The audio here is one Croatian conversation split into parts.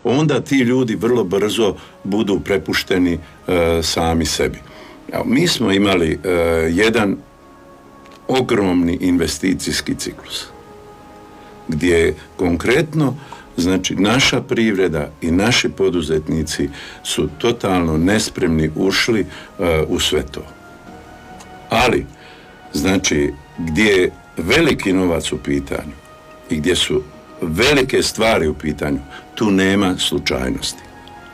onda ti ljudi vrlo brzo budu prepušteni sami sebi. Mi smo imali jedan ogromni investicijski ciklus gdje konkretno, znači, naša privreda i naši poduzetnici su totalno nespremni ušli u sve to. Ali, znači, gdje je veliki novac u pitanju i gdje su velike stvari u pitanju, tu nema slučajnosti.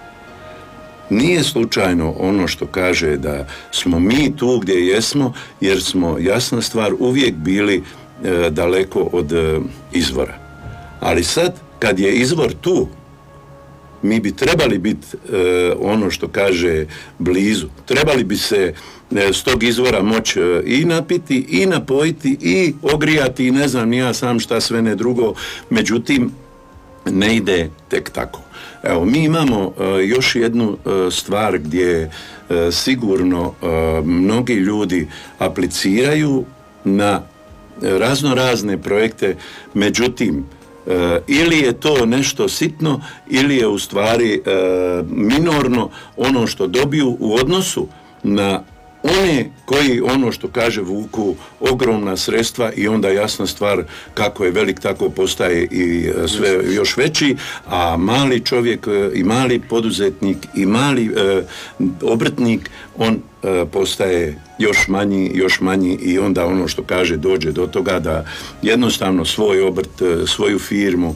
Nije slučajno ono što kaže da smo mi tu gdje jesmo, jer smo, jasna stvar, uvijek bili daleko od izvora. Ali sad, kad je izvor tu, mi bi trebali biti ono što kaže blizu. Trebali bi se s tog izvora moći i napiti, i napojiti, i ogrijati, i ne znam ni ja sam šta sve ne drugo. Međutim, ne ide tek tako. Evo, mi imamo još jednu stvar gdje sigurno mnogi ljudi apliciraju na razne projekte, međutim, ili je to nešto sitno, ili je u stvari minorno ono što dobiju u odnosu na one koji, ono što kaže, vuku ogromna sredstva i onda jasna stvar, kako je velik tako postaje i sve još veći, a mali čovjek i mali poduzetnik i mali obrtnik, on postaje još manji i onda ono što kaže dođe do toga da jednostavno svoj obrt, svoju firmu,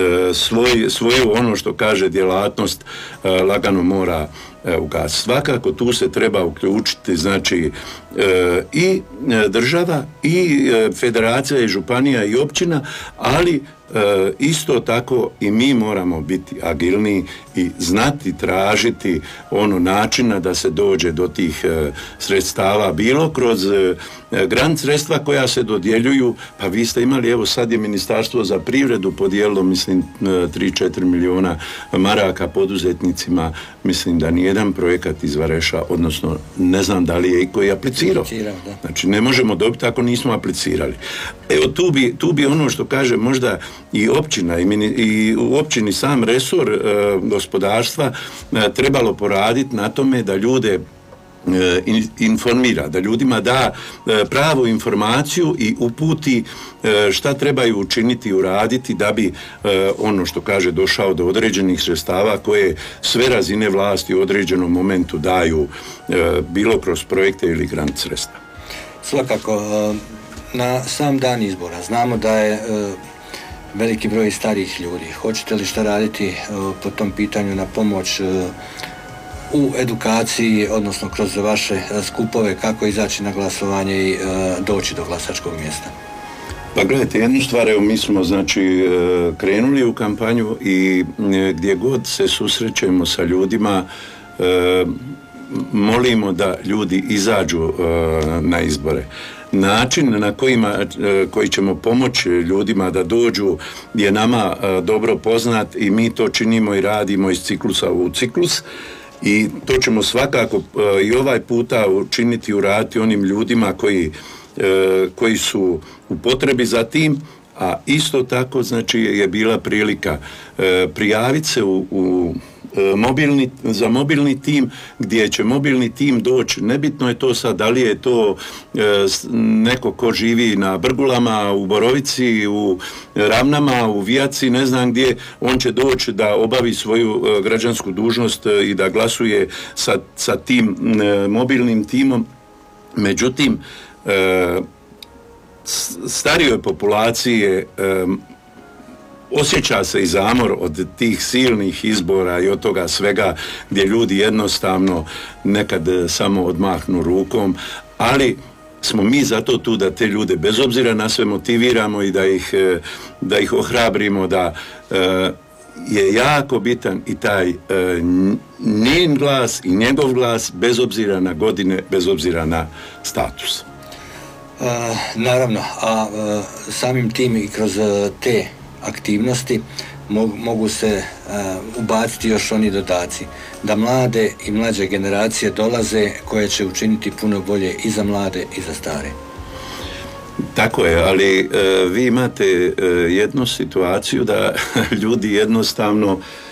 svoju ono što kaže djelatnost lagano mora ugasiti. Svakako tu se treba uključiti, znači, i država i federacija i županija i općina, ali isto tako i mi moramo biti agilniji i znati tražiti ono načina da se dođe do tih sredstava, bilo kroz grant sredstva koja se dodjeljuju. Pa vi ste imali, evo sad je Ministarstvo za privredu podijelilo, mislim, 3-4 milijuna maraka poduzetnicima. Mislim da nijedan projekat iz Vareša, odnosno ne znam da li je i koji aplicirao. Znači, ne možemo dobiti ako nismo aplicirali. Evo, tu bi ono što kaže možda i općina i u općini sam resor gospodarstva trebalo poraditi na tome da ljude informira, da ljudima da pravu informaciju i uputi šta trebaju učiniti i uraditi da bi ono što kaže došao do određenih sredstava koje sve razine vlasti u određenom momentu daju, bilo kroz projekte ili grant sredstva. Svakako, na sam dan izbora znamo da je veliki broj starijih ljudi. Hoćete li šta raditi po tom pitanju na pomoć u edukaciji, odnosno kroz vaše skupove, kako izaći na glasovanje i doći do glasačkog mjesta? Pa gledajte, jednu stvar, evo, mi smo, znači, krenuli u kampanju i gdje god se susrećemo sa ljudima, molimo da ljudi izađu na izbore. Način na koji ćemo pomoći ljudima da dođu je nama dobro poznat i mi to činimo i radimo iz ciklusa u ciklus. I to ćemo svakako i ovaj puta učiniti i uraditi onim ljudima koji su u potrebi za tim, a isto tako, znači, je bila prilika prijaviti se za mobilni tim, gdje će mobilni tim doći. Nebitno je to sad, da li je to neko ko živi na Brgulama, u Borovici, u Ravnama, u Vijaci, ne znam gdje, on će doći da obavi svoju građansku dužnost i da glasuje sa tim mobilnim timom. Međutim, starijoj populaciji osjeća se i zamor od tih silnih izbora i od toga svega, gdje ljudi jednostavno nekad samo odmahnu rukom, ali smo mi zato tu da te ljude bez obzira na sve motiviramo i da ih ohrabrimo, da je jako bitan i taj njen glas i njegov glas, bez obzira na godine, bez obzira na status. Naravno, a samim tim i kroz te aktivnosti mogu se ubaciti još oni dodaci, da mlade i mlađe generacije dolaze koje će učiniti puno bolje i za mlade i za stare. Tako je, ali vi imate jednu situaciju da ljudi jednostavno